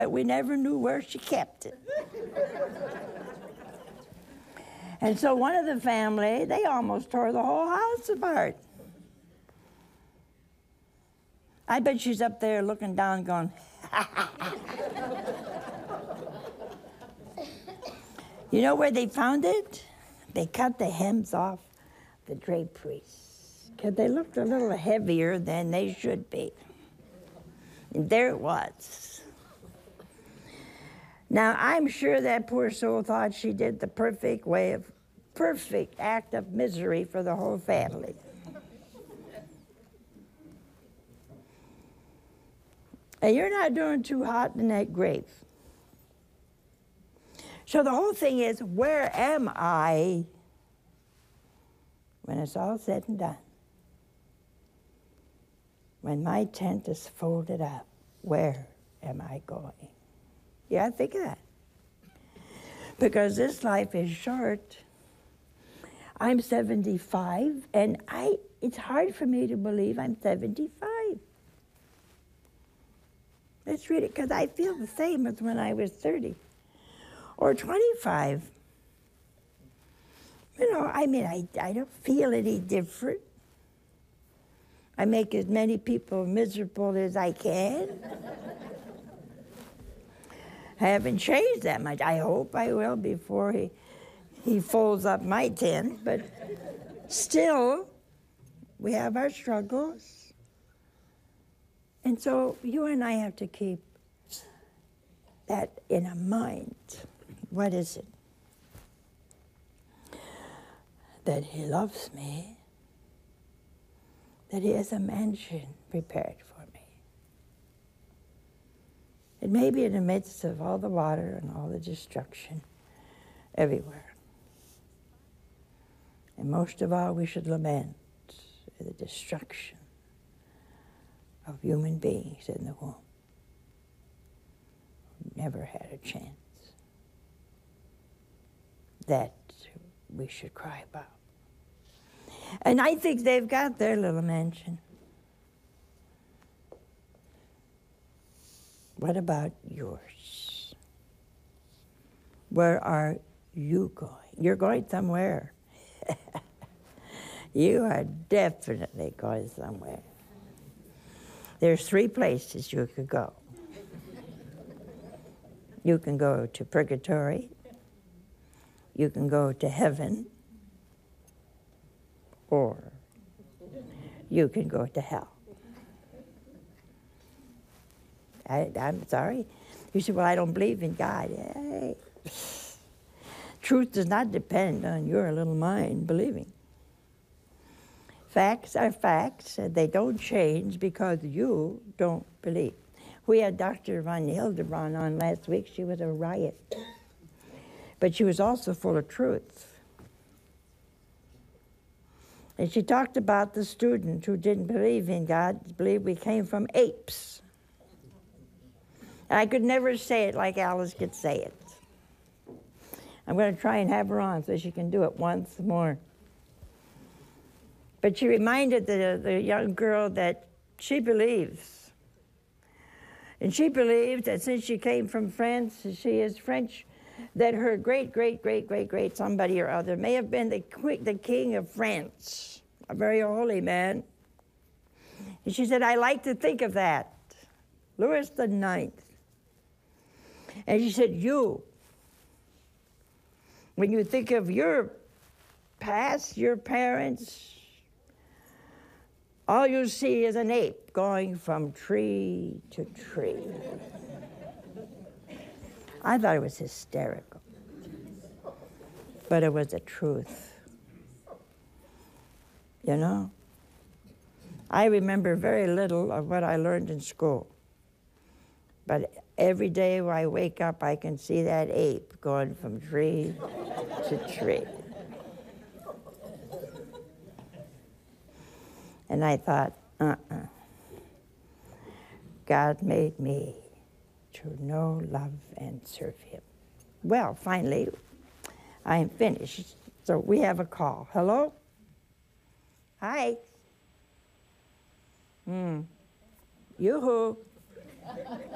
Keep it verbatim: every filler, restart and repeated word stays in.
We never knew where she kept it. And so one of the family, they almost tore the whole house apart. I bet she's up there looking down going, You know where they found it? They cut the hems off the draperies because they looked a little heavier than they should be. And there it was. Now, I'm sure that poor soul thought she did the perfect way of, perfect act of misery for the whole family. And you're not doing too hot in that grave. So the whole thing is, where am I when it's all said and done? When my tent is folded up, where am I going? Yeah, think of that. Because this life is short. I'm seventy-five, and I it's hard for me to believe I'm seventy-five. It's really, because I feel the same as when I was thirty or twenty-five. You know, I mean, I, I don't feel any different. I make as many people miserable as I can. I haven't changed that much. I hope I will before he, he folds up my tent, but still, we have our struggles. And so you and I have to keep that in our mind. What is it? That he loves me, that he has a mansion prepared for me. It may be in the midst of all the water and all the destruction everywhere. And most of all, we should lament the destruction of human beings in the womb who never had a chance. That we should cry about. And I think they've got their little mansion. What about yours? Where are you going? You're going somewhere. You are definitely going somewhere. There's three places you could go. You can go to purgatory. You can go to heaven. Or you can go to hell. I, I'm sorry. You say, well, I don't believe in God. Hey. Truth does not depend on your little mind believing. Facts are facts, and they don't change because you don't believe. We had Doctor Von Hildebrand on last week. She was a riot. But she was also full of truth. And she talked about the student who didn't believe in God, believed we came from apes. And I could never say it like Alice could say it. I'm going to try and have her on so she can do it once more. But she reminded the, the young girl that she believes. And she believes that since she came from France, she is French, that her great, great, great, great, great somebody or other may have been the, the king of France, a very holy man. And she said, I like to think of that, Louis the Ninth. And she said, you, when you think of your past, your parents, all you see is an ape going from tree to tree. I thought it was hysterical, but it was the truth. You know? I remember very little of what I learned in school, but every day when I wake up, I can see that ape going from tree to tree. And I thought, uh-uh. God made me to know, love, and serve him. Well, finally, I'm finished. So we have a call. Hello? Hi. Hmm. Yoo-hoo.